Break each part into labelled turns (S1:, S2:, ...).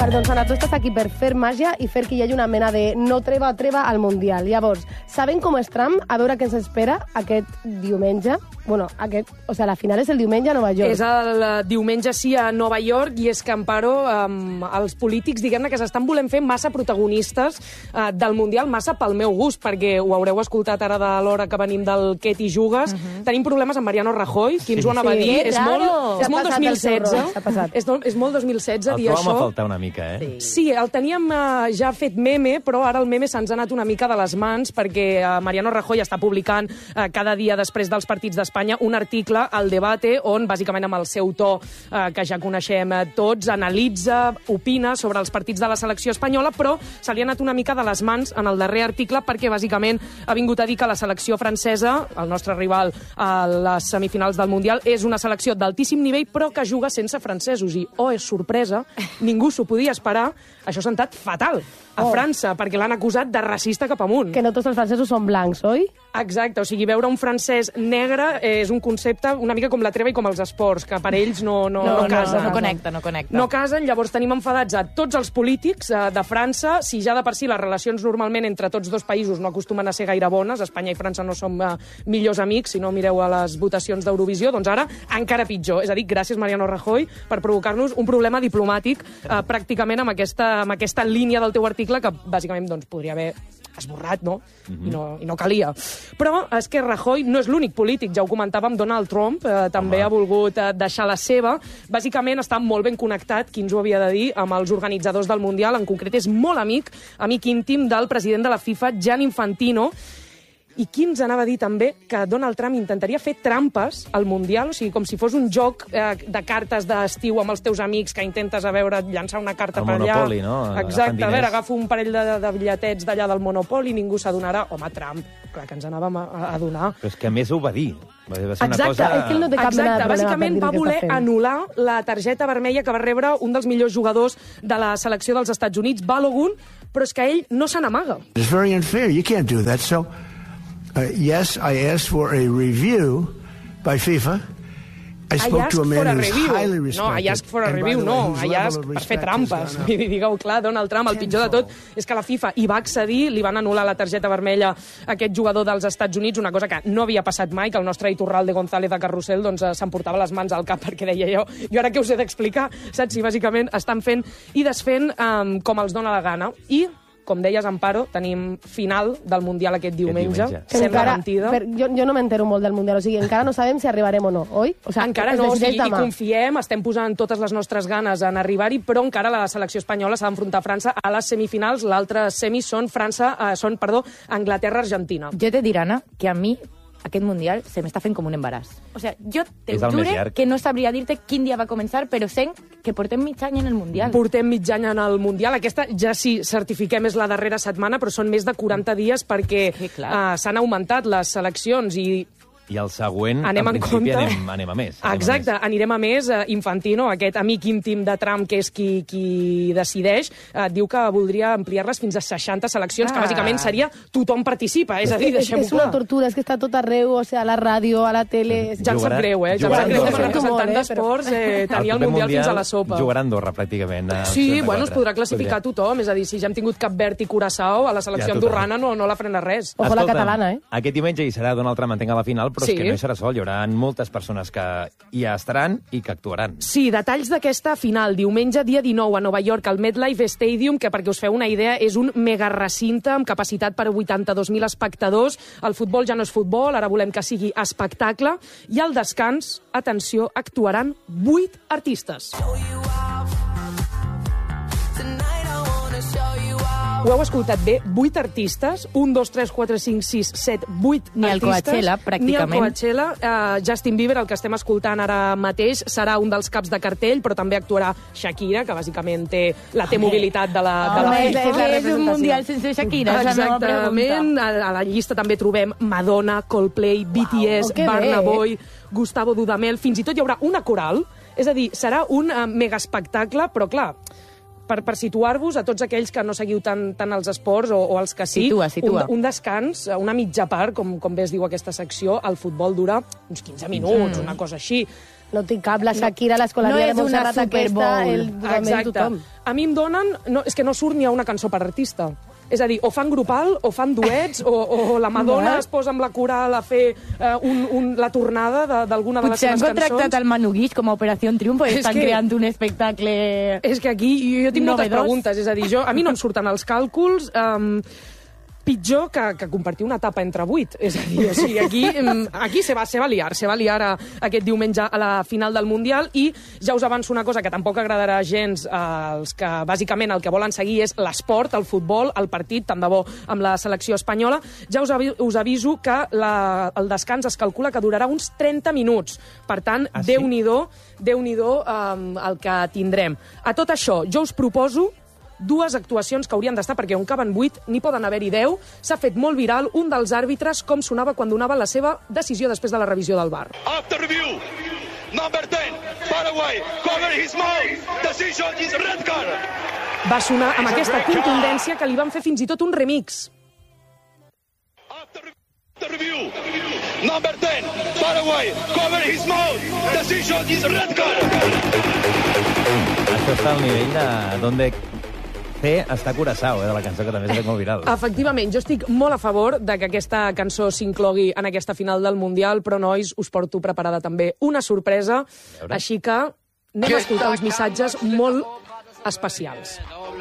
S1: Perdó, Sana, tu estàs aquí per fer màgia i fer que hi hagi una mena de no treva al Mundial. Llavors, saben com és Trump? A veure què ens espera aquest diumenge. Bueno, la final és el diumenge a Nova York.
S2: És el diumenge, sí, a Nova York, i és que, Amparo, els polítics, diguem-ne, que s'estan volent fer massa protagonistes del Mundial, massa pel meu gust, perquè ho haureu escoltat ara de l'hora que venim del Què t'hi jugues. Tenim problemes amb Mariano Rajoy, qui ens ho anava a dir. És molt 2016. És molt 2016 dir això.
S3: El trobam a faltar una mica, eh?
S2: Sí, el teníem ja fet meme, però ara el meme se'ns ha anat una mica de les mans, perquè Mariano Rajoy està publicant cada dia després dels partits d'Espanya un article al Debate on, bàsicament amb el seu to, que ja coneixem tots, analitza, opina sobre els partits de la selecció espanyola, però se li ha anat una mica de les mans en el darrer article perquè, bàsicament, ha vingut a dir que la selecció francesa, el nostre rival a les semifinals del Mundial, és una selecció d'altíssim nivell, però que juga sense francesos. I, és sorpresa, ningú s'ho podia esperar, això s'ha sentat fatal a França, perquè l'han acusat de racista cap amunt.
S1: Que no tots els francesos són blancs, oi?
S2: Exacte, o sigui, veure un francès negre és un concepte una mica com la treva i com els esports, que per ells no casen.
S4: No connecta.
S2: No casen, llavors tenim enfadats a tots els polítics de França. Si ja de per si les relacions normalment entre tots dos països no acostumen a ser gaire bones, Espanya i França no som millors amics, si no mireu a les votacions d'Eurovisió, doncs ara encara pitjor. És a dir, gràcies Mariano Rajoy per provocar-nos un problema diplomàtic pràcticament amb aquesta línia del teu article que bàsicament doncs, podria haver esborrat, no? I no calia. Però és que Rajoy no és l'únic polític, ja ho comentàvem, Donald Trump també ha volgut deixar la seva. Bàsicament està molt ben connectat, qui ens ho havia de dir, amb els organitzadors del Mundial, en concret és molt amic íntim del president de la FIFA, Gianni Infantino, i qui ens anava a dir també que Donald Trump intentaria fer trampes al Mundial, o sigui, com si fos un joc de cartes d'estiu amb els teus amics que intentes a veure llançar una carta per allà.
S3: El Monopoly, no?
S2: Exacte, a veure, agafo un parell de bitlletets d'allà del Monopoly, ningú s'adonarà. Home, Trump, clar que ens anàvem a adonar.
S3: Però és que a més ho va dir. Va ser una
S2: Exacte,
S3: cosa...
S1: és que ell no té cap mena de problema
S2: bàsicament
S1: per dir
S2: va
S1: el que
S2: voler
S1: està fent.
S2: anul·lar la targeta vermella que va rebre un dels millors jugadors de la selecció dels Estats Units, Balogun, però és que ell no se n'amaga.
S5: It's very unfair. You can't do that. So, yes, I asked for a review by FIFA. I spoke to a man who's highly respected.
S2: No, I ask for a review, no. I ask per fer trampes. Digueu clar, Donald Trump, el pitjor de tot és que la FIFA hi va accedir, li van anul·lar la targeta vermella a aquest jugador dels Estats Units, una cosa que no havia passat mai, que el nostre Iturralde González de Carrusel doncs, s'emportava les mans al cap perquè deia jo ara què us he d'explicar? Saps? I bàsicament estan fent i desfent com els dona la gana. I com deies, Amparo, tenim final del Mundial aquest diumenge. Sembla mentida.
S1: Jo no m'entero molt del Mundial, o sigui, encara no sabem si arribarem o no, oi? O sigui,
S2: encara no, i confiem, estem posant totes les nostres ganes en arribar-hi, però encara la selecció espanyola s'ha d'enfrontar a França a les semifinals. L'altre semi són Anglaterra-Argentina.
S4: Jo te diré, Anna, que a mi aquest Mundial se m'està fent com un embaràs. O sea, jo te jure que no sabria dir-te quin dia va començar, però sé que portem mig any en el Mundial.
S2: Portem mig any en el Mundial. Aquesta ja sí, certifiquem, és la darrera setmana, però són més de 40 dies perquè s'han augmentat les seleccions
S3: i el següent,
S2: anem
S3: en principi, anem a més.
S2: Exacte, anirem a més. Infantino, aquest amic íntim de Trump, que és qui decideix, diu que voldria ampliar-les fins a 60 seleccions, que bàsicament seria tothom participa. És a dir, deixem-ho clar.
S1: És una tortura, és que està tot arreu, o sigui, a la ràdio, a la tele...
S2: Ja em sap greu, Ja em sap greu com a representant d'esports tenir el Mundial fins a la sopa.
S3: Jugarà Andorra, pràcticament.
S2: Sí, bueno, es podrà classificar tothom. És a dir, si ja hem tingut Cap Verd i Curaçao, a la selecció andorrana no la frena res.
S1: Ojo la catalana,
S3: Aquest diumenge hi serà Donald Trump a la final, però és que no hi serà sol, hi haurà moltes persones que hi estaran i que actuaran.
S2: Sí, detalls d'aquesta final. Diumenge, dia 19, a Nova York, al MetLife Stadium, que perquè us feu una idea és un mega recinte amb capacitat per a 82.000 espectadors. El futbol ja no és futbol, ara volem que sigui espectacle. I al descans, atenció, actuaran 8 artistes. Ho heu escoltat bé? 8 artistes, 1, 2, 3, 4, 5, 6, 7, 8
S4: ni
S2: artistes.
S4: El Coachella, pràcticament.
S2: Ni el Coachella. Justin Bieber, el que estem escoltant ara mateix, serà un dels caps de cartell, però també actuarà Shakira, que bàsicament té mobilitat de la FIFA.
S4: És un Mundial sense Shakira.
S2: Exactament. A la llista també trobem Madonna, Coldplay, BTS, Burna Boy, Gustavo Dudamel, fins i tot hi haurà una coral. És a dir, serà un mega espectacle, però clar, per situar-vos a tots aquells que no seguiu tant els esports o els que sí,
S4: situa.
S2: Un descans, una mitja part, com bé es diu aquesta secció, el futbol dura uns 15 minuts, una cosa així.
S1: No tinc cap, la Shakira, l'escolaria de Montserrat aquesta, tothom.
S2: A mi em donen... No, és que no surt ni a una cançó per artista. És a dir, o fan grupal, o fan duets, o la Madonna es posa amb la coral a fer la tornada d'alguna de les seves cançons.
S4: Potser han contractat el Manu Guix com a Operació Triunfo i estan creant un espectacle
S2: És que aquí jo tinc moltes preguntes. És a dir, a mi no em surten els càlculs... pitjor que compartir una tapa entre 8. És a dir, o sigui, aquí se va liar aquest diumenge a la final del Mundial i ja us avanço una cosa que tampoc agradarà gens als que bàsicament el que volen seguir és l'esport, el futbol, el partit, tant de bo amb la selecció espanyola. Ja us aviso que el descans es calcula que durarà uns 30 minuts. Per tant, Déu-n'hi-do el que tindrem. A tot això, jo us proposo dues actuacions que haurien d'estar, perquè on caben 8 n'hi poden haver-hi 10. S'ha fet molt viral un dels àrbitres, com sonava quan donava la seva decisió després de la revisió del VAR.
S6: After review, number 10, Paraguay, cover his mouth, decision is red card.
S2: Va sonar amb aquesta contundència que li van fer fins i tot un remix.
S6: After review, number 10, Paraguay, cover his mouth, decision is red card.
S3: Això està al nivell de donde està Curaçao, de la cançó que també s'ha fet molt viral.
S2: Efectivament, jo estic molt a favor de que aquesta cançó s'inclogui en aquesta final del Mundial, però, nois, us porto preparada també una sorpresa, així que anem a escoltar uns missatges molt especials.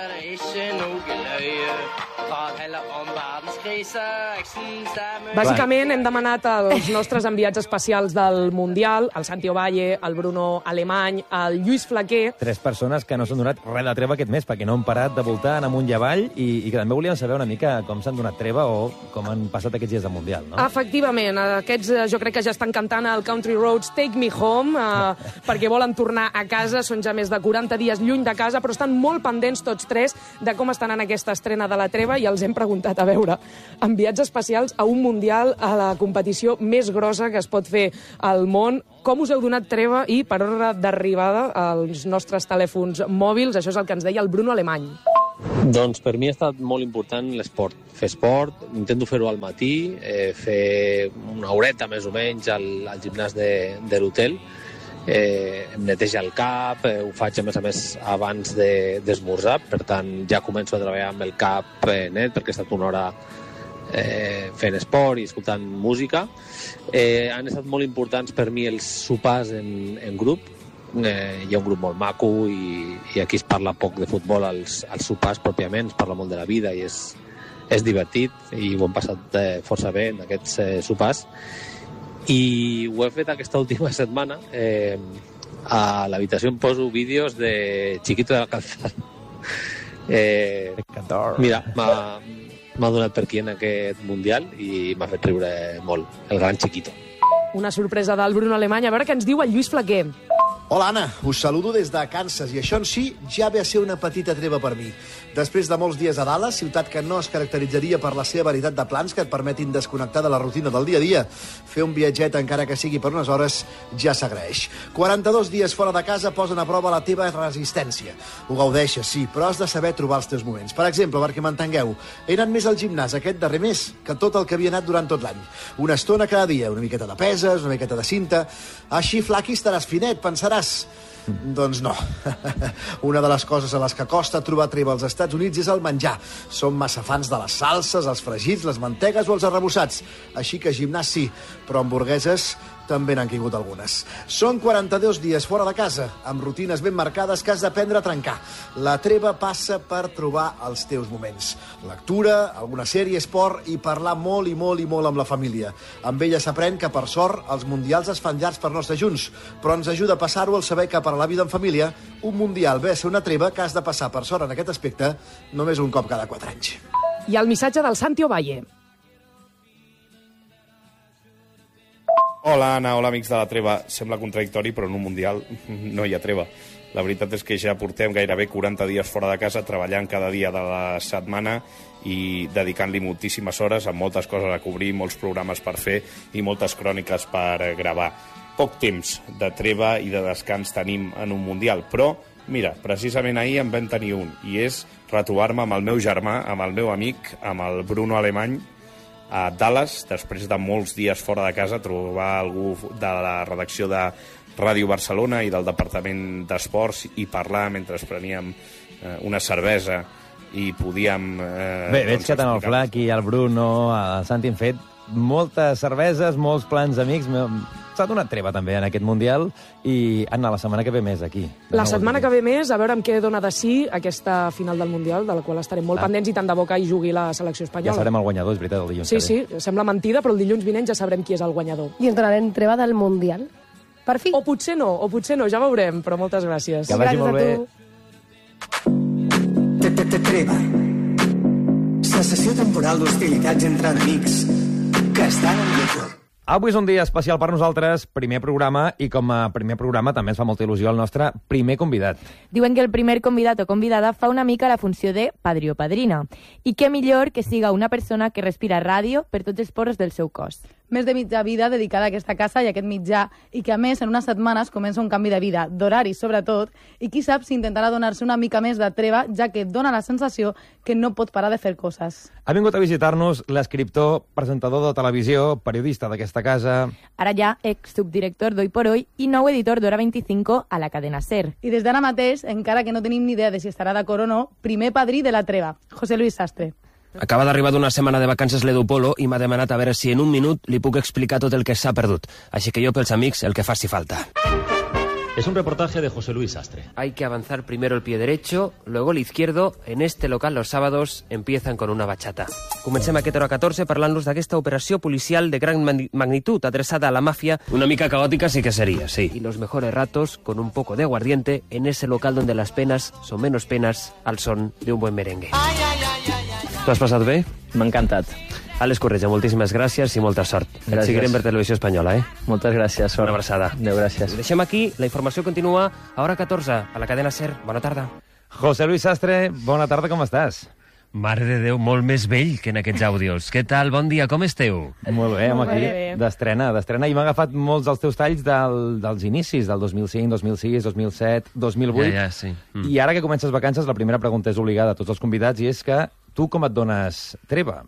S2: Bàsicament hem demanat als nostres enviats especials del Mundial, el Santi Ovalle, el Bruno Alemany, el Lluís Flaquer...
S3: 3 persones que no s'han donat res de treva aquest mes, perquè no han parat de voltar en amunt i avall i que també volien saber una mica com s'han donat treva o com han passat aquests dies de Mundial, no?
S2: Efectivament, aquests jo crec que ja estan cantant el Country Roads Take Me Home, perquè volen tornar a casa, són ja més de 40 dies lluny de casa, però estan molt pendents tots 3 de com estan en aquesta estrena de la treva i els hem preguntat, a veure, enviats especials a un Mundial, a la competició més grossa que es pot fer al món, com us heu donat treva i per ordre d'arribada als nostres telèfons mòbils? Això és el que ens deia el Bruno Alemany.
S7: Doncs per mi ha estat molt important l'esport. Fer esport, intento fer-ho al matí, fer una horeta més o menys al gimnàs de l'hotel, em neteja el cap, ho faig a més abans d'esmorzar, per tant ja començo a treballar amb el cap net perquè he estat una hora fent esport i escoltant música. Han estat molt importants per mi els sopars en grup. Hi ha un grup molt maco i aquí es parla poc de futbol als sopars pròpiament, es parla molt de la vida i és divertit i ho hem passat força bé en aquests sopars. I ho he fet aquesta última setmana. A l'habitació em poso vídeos de Chiquito de la Calzada. Mira, m'ha donat per aquí en aquest Mundial i m'ha fet riure molt, el gran Chiquito.
S2: Una sorpresa del Bruno Alemany. A veure què ens diu el Lluís Flaquer.
S8: Hola, Anna. Us saludo des de Kansas i això en si ja ve a ser una petita treva per mi. Després de molts dies a Dallas, ciutat que no es caracteritzaria per la seva varietat de plans que et permetin desconnectar de la rutina del dia a dia, fer un viatget, encara que sigui per unes hores, ja s'agraeix. 42 dies fora de casa posen a prova la teva resistència. Ho gaudeixes, sí, però has de saber trobar els teus moments. Per exemple, perquè m'entengueu, he anat més al gimnàs aquest darrer mes que tot el que havia anat durant tot l'any. Una estona cada dia, una miqueta de peses, una miqueta de cinta... Així, flaqui, estaràs finet, pensaràs. Doncs no. Una de les coses a les que costa trobar treva als Estats Units és el menjar. Som massa fans de les salses, els fregits, les mantegues o els arrebossats. Així que gimnàs sí, però hamburgueses també n'han caigut algunes. Són 42 dies fora de casa, amb rutines ben marcades que has d'aprendre a trencar. La treva passa per trobar els teus moments. Lectura, alguna sèrie, esport i parlar molt i molt i molt amb la família. Amb ella s'aprèn que, per sort, els mundials es fan llargs per no estar junts, però ens ajuda a passar-ho al saber que per a la vida en família un mundial ve a ser una treva que has de passar, per sort, en aquest aspecte, només un cop cada 4 anys.
S2: I el missatge del Santi Ovalle.
S9: Hola, Anna, hola, amics de la treva. Sembla contradictori, però en un Mundial no hi ha treva. La veritat és que ja portem gairebé 40 dies fora de casa, treballant cada dia de la setmana i dedicant-li moltíssimes hores, amb moltes coses a cobrir, molts programes per fer i moltes cròniques per gravar. Poc temps de treva i de descans tenim en un Mundial, però, mira, precisament ahir en vam tenir un, i és retrobar-me amb el meu germà, amb el meu amic, amb el Bruno Alemany, a Dallas, després de molts dies fora de casa, trobar algú de la redacció de Ràdio Barcelona i del Departament d'Esports i parlar mentre preníem una cervesa i podíem...
S3: Bé, veig que tant el Flac i el Bruno, el Santi, han fet moltes cerveses, molts plans amics. S'ha donat treva també en aquest Mundial i, Anna, la setmana que ve més aquí.
S2: La setmana que ve més, a veure amb què dona de sí aquesta final del Mundial, de la qual estarem molt pendents, i tant de bo que hi jugui la selecció espanyola.
S3: Ja sabrem el guanyador, és veritat, el dilluns que ve.
S2: Sí, sembla mentida, però el dilluns vinent ja sabrem qui és el guanyador.
S1: I ens donarem treva del Mundial. Per fi.
S2: O potser no, ja veurem, però moltes gràcies.
S3: Que vagi molt bé.
S10: Treva. Cessació temporal d'hostilitats entre enemics que estan en lloc.
S3: Avui és un dia especial per nosaltres, primer programa, i com a primer programa també ens fa molta il·lusió el nostre primer convidat.
S4: Diuen que el primer convidat o convidada fa una mica la funció de padrí o padrina. I què millor que siga una persona que respira ràdio per tots els ports del seu cos.
S11: Més de mitja vida dedicada a aquesta casa i a aquest mitjà, i que a més en unes setmanes comença un canvi de vida, d'horari sobretot, i qui sap si intentarà donar-se una mica més de treva, ja que dona la sensació que no pot parar de fer coses.
S3: Ha vingut a visitar-nos l'escriptor, presentador de televisió, periodista d'aquesta casa...
S4: Ara ja ex-subdirector d'Hoy por Hoy i nou editor d'Hora 25 a la cadena SER.
S11: I des d'ara mateix, encara que no tenim ni idea de si estarà d'acord o no, primer padrí de la treva, José Luis Sastre.
S12: Acaba d'arribar d'una setmana de vacances l'Edu Polo i m'ha demanat a veure si en un minut li puc explicar tot el que s'ha perdut. Així que jo, pels amics, el que faci falta.
S13: Es un reportaje de José Luis Sastre.
S12: Hay que avanzar primero el pie derecho, luego el izquierdo. En este local los sábados empiezan con una bachata. Comencem aquest hora 14 parlant-los d'aquesta operació policial de gran magnitud adreçada a la màfia. Una mica caótica sí que sería, sí. Y los mejores ratos con un poco de aguardiente en ese local donde las penas son menos penas al son de un buen merengue. T'ho has passat bé?
S14: M'ha encantat.
S12: Àlex Corretja, moltíssimes gràcies i molta sort.
S14: Gràcies.
S12: Et seguirem per Televisió Espanyola,
S14: Moltes gràcies, sort.
S12: Una abraçada.
S14: Adéu, gràcies.
S12: Ho deixem aquí, la informació continua a hora 14, a la cadena SER. Bona tarda.
S3: José Luis Sastre, bona tarda, com estàs?
S15: Mare de Déu, molt més vell que en aquests àudios. Què tal? Bon dia, com esteu?
S3: Molt bé, aquí, d'estrena. I m'ha agafat molts dels teus talls dels inicis, del 2005, 2006, 2007, 2008.
S15: Ja, sí.
S3: I ara que comences vacances, la primera pregunta és obligada a tots els convidats, i és que tu com et dones treva?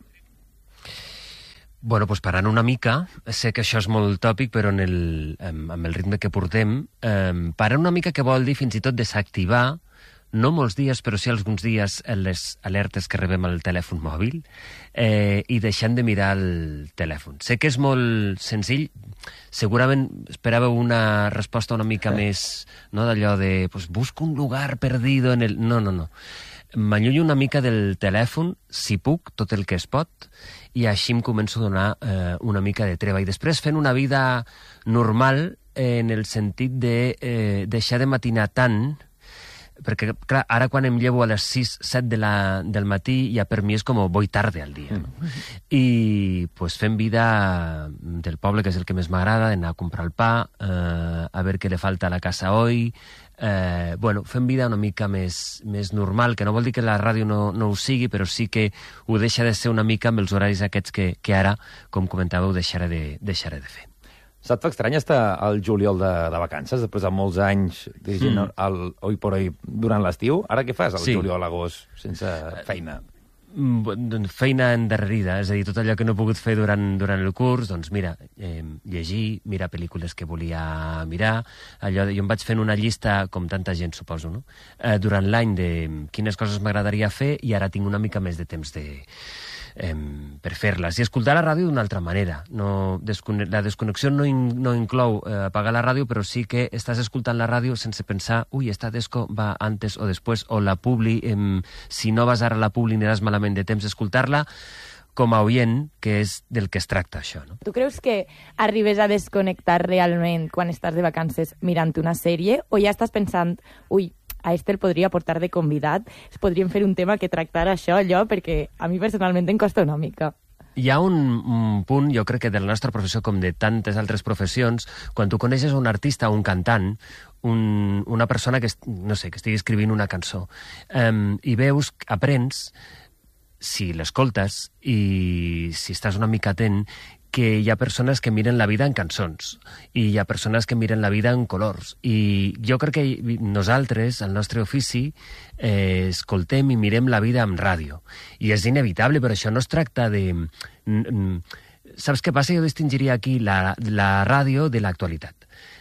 S15: Bueno, doncs parant una mica, sé que això és molt tòpic, però amb el ritme que portem, parant una mica que vol dir fins i tot desactivar, no molts dies, però sí alguns dies, les alertes que rebem al telèfon mòbil i deixant de mirar el telèfon. Sé que és molt senzill, segurament esperàveu una resposta una mica més, no, d'allò de, pues, busco un lugar perdido en el... No. M'allunyo una mica del telèfon, si puc, tot el que es pot, i així em començo a donar una mica de treva. I després fent una vida normal en el sentit de deixar de matinar tant, perquè, clar, ara quan em llevo a les 6-7 del matí, ja per mi és com voy tarde al dia, no? I pues, fent vida del poble, que és el que més m'agrada, d'anar a comprar el pa, a veure què li falta a la casa hoy, fent vida una mica més normal, que no vol dir que la ràdio no ho sigui, però sí que ho deixa de ser una mica amb els horaris aquests que ara, com comentàveu, deixaré de fer.
S3: Se't fa estrany estar al juliol de vacances, després de molts anys dirigint el Hoy por Hoy durant l'estiu? Ara què fas al juliol, agost, sense feina?
S15: Feina endarrerida, és a dir, tot allò que no he pogut fer durant el curs, doncs mira, llegir, mirar pel·lícules que volia mirar, jo em vaig fent una llista, com tanta gent suposo, no? Durant l'any de quines coses m'agradaria fer, i ara tinc una mica més de temps per fer-les. I escoltar la ràdio d'una altra manera. La desconnexió no inclou apagar la ràdio, però sí que estàs escoltant la ràdio sense pensar, esta disco va antes o després, o la publi, si no vas ara a la publi aniràs malament de temps d'escoltar-la, com a oient, que és del que es tracta això, no?
S4: Tu creus que arribes a desconnectar realment quan estàs de vacances mirant una sèrie, o ja estàs pensant, a el podria portar de convidat, podríem fer un tema que tractara això, allò, perquè a mi personalment em costa una mica.
S15: Hi ha un punt, jo crec que de la nostra professió, com de tantes altres professions, quan tu coneixes un artista, un cantant, una persona que estigui escrivint una cançó, i veus, aprens, si l'escoltes i si estàs una mica atent, que hi ha persones que miren la vida en cançons i hi ha persones que miren la vida en colors, i jo crec que nosaltres, el nostre ofici, escoltem i mirem la vida amb ràdio, i és inevitable, però això no es tracta de... Saps què passa? Jo distingiria aquí la ràdio de l'actualitat.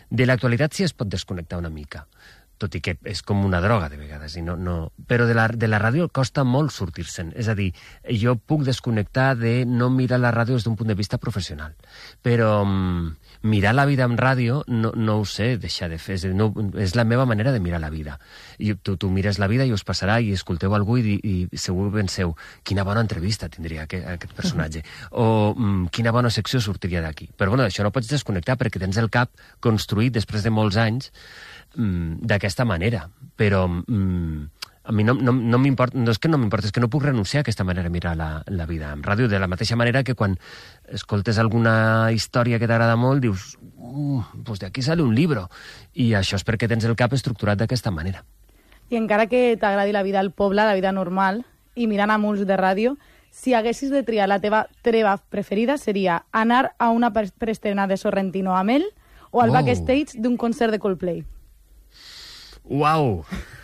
S15: De l'actualitat sí es pot desconnectar una mica, tot i que és com una droga de vegades, i però de la ràdio costa molt sortir-se'n. És a dir, jo puc desconnectar de no mirar la ràdio des d'un punt de vista professional, però mirar la vida en ràdio no ho sé deixar de fer, és la meva manera de mirar la vida. Tu mires la vida i us passarà i escolteu algú i segur penseu quina bona entrevista tindria aquest personatge, o quina bona secció sortiria d'aquí. Però bueno, això no pots desconnectar perquè tens el cap construït després de molts anys d'aquesta manera, però a mi no m'importa, no és que no m'importa, és que no puc renunciar a aquesta manera de mirar la vida en ràdio, de la mateixa manera que quan escoltes alguna història que t'agrada molt dius, pues de aquí sale un libro, i això és perquè tens el cap estructurat d'aquesta manera.
S11: I encara que t'agradi la vida al poble, la vida normal, i mirant a molts de ràdio, si haguessis de triar la teva treva preferida seria anar a una preestrena de Sorrentino amb ell o al backstage d'un concert de Coldplay.
S15: Uau!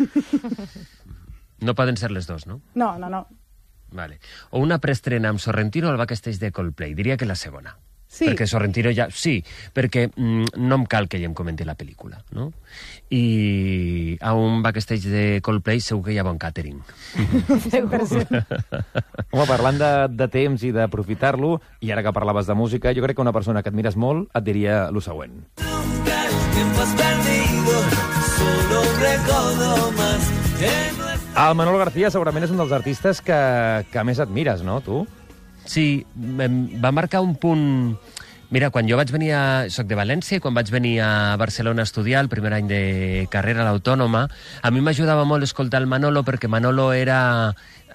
S15: No poden ser les dos, no?
S11: No.
S15: Vale. O una preestrena amb Sorrentino al backstage de Coldplay. Diria que la segona.
S11: Sí.
S15: Perquè Sorrentino ja... Sí, perquè no em cal que ell em comenti la pel·lícula, no? I a un backstage de Coldplay segur que hi ha bon catering.
S11: 100%.
S3: Home, parlant de temps i d'aprofitar-lo, i ara que parlaves de música, jo crec que una persona que admires molt et diria lo següent. El Manolo García segurament és un dels artistes que més admires, no, tu?
S15: Sí, va marcar un punt... Mira, quan jo vaig venir soc de València, quan vaig venir a Barcelona a estudiar el primer any de carrera a l'Autònoma, a mi m'ajudava molt escoltar el Manolo, perquè Manolo era...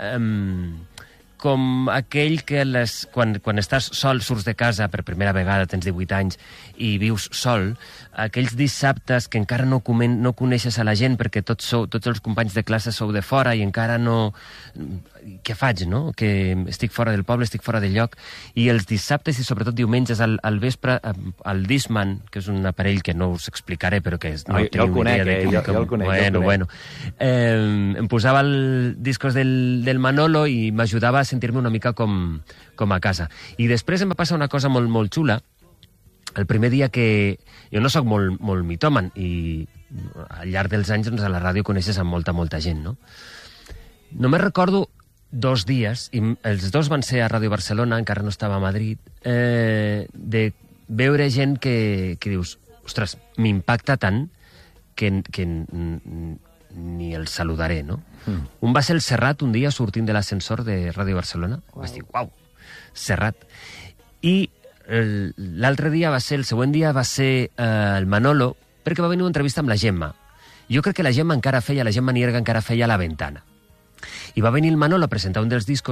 S15: com aquell que quan estàs sol, surts de casa per primera vegada, tens 18 anys, i vius sol, aquells dissabtes que encara no coneixes a la gent perquè tots els companys de classe sou de fora i encara no... Què faig, no? Que estic fora del poble, estic fora del lloc. I els dissabtes i sobretot diumenges al vespre, el Discman, que és un aparell que no us explicaré, però que no teniu ni idea de...
S3: Jo el conec.
S15: Bueno. Em posava els discos del Manolo i m'ajudava a sentir-me una mica com a casa. I després em va passar una cosa molt, molt xula. El primer dia que... Jo no sóc molt mitòman i al llarg dels anys a la ràdio coneixes amb molta gent, no? Només recordo 2 dies, i els 2 van ser a Ràdio Barcelona, encara no estava a Madrid, de veure gent que dius, ostres, m'impacta tant que ni el saludaré, no? Un va ser el Serrat, un dia sortint de l'ascensor de Ràdio Barcelona. Vaig dir, uau, Serrat. I l'altre dia el següent dia va ser el Manolo, perquè va venir una entrevista amb la Gemma. Jo crec que la Gemma Nierga encara feia La Ventana. I va venir el Manolo a presentar un dels discos